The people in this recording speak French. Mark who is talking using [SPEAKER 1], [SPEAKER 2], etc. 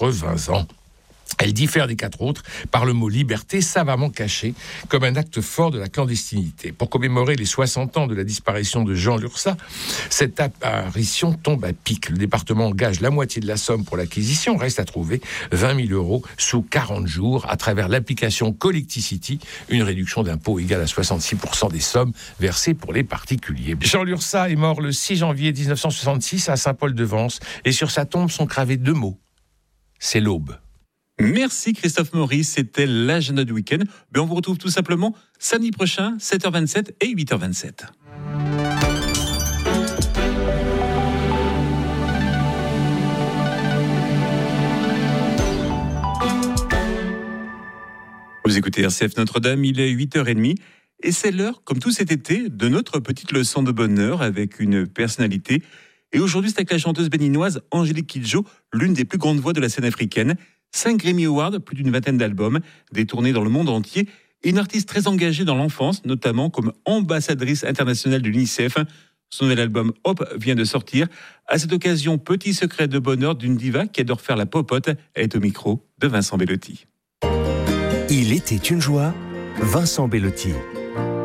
[SPEAKER 1] 20 ans. Elle diffère des 4 autres par le mot liberté, savamment caché comme un acte fort de la clandestinité. Pour commémorer les 60 ans de la disparition de Jean Lurçat, cette apparition tombe à pic. Le département engage la moitié de la somme pour l'acquisition. Reste à trouver 20 000 euros sous 40 jours à travers l'application Collecticity, une réduction d'impôt égale à 66% des sommes versées pour les particuliers. Jean Lurçat est mort le 6 janvier 1966 à Saint-Paul-de-Vence et sur sa tombe sont gravés 2 mots. C'est l'aube.
[SPEAKER 2] Merci Christophe Maurice, c'était l'agenda du week-end. On vous retrouve tout simplement samedi prochain, 7h27 et 8h27. Vous écoutez RCF Notre-Dame, il est 8h30 et c'est l'heure, comme tout cet été, de notre petite leçon de bonheur avec une personnalité. Et aujourd'hui, c'est avec la chanteuse béninoise Angélique Kidjo, l'une des plus grandes voix de la scène africaine. 5 Grammy Awards, plus d'une vingtaine d'albums, des tournées dans le monde entier, et une artiste très engagée dans l'enfance, notamment comme ambassadrice internationale de l'UNICEF. Son nouvel album Hop vient de sortir. À cette occasion, petit secret de bonheur d'une diva qui adore faire la popote, elle est au micro de Vincent Bellotti.
[SPEAKER 3] Il était une joie, Vincent Bellotti.